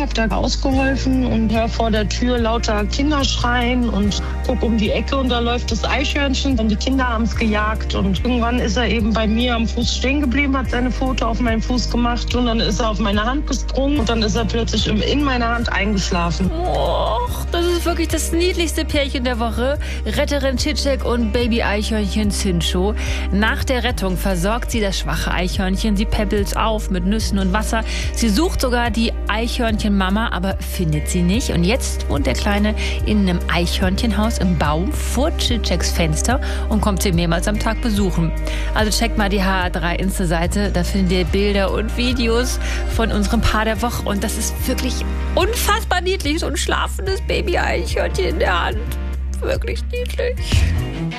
habe da ausgeholfen und höre vor der Tür lauter Kinder schreien und gucke um die Ecke und da läuft das Eichhörnchen und die Kinder haben es gejagt und irgendwann ist er eben bei mir am Fuß stehen geblieben, hat seine Foto auf meinen Fuß gemacht und dann ist er auf meine Hand gesprungen und dann ist er plötzlich in meiner Hand eingeschlafen. Och, das ist wirklich das niedlichste Pärchen der Woche. Retterin Cicek und Baby-Eichhörnchen Sincho. Nach der Rettung versorgt sie das schwache Eichhörnchen. Sie peppelt's auf mit Nüssen und Wasser. Sie sucht sogar die Eichhörnchenmama, aber findet sie nicht. Und jetzt wohnt der Kleine in einem Eichhörnchenhaus im Baum vor Ciceks Fenster und kommt sie mehrmals am Tag besuchen. Also checkt mal die HR3 Insta-Seite. Da findet ihr Bilder und Videos von unserem Paar der Woche. Und das ist wirklich unfassbar niedlich. So ein schlafendes Baby-Eichhörnchen in der Hand. Wirklich niedlich.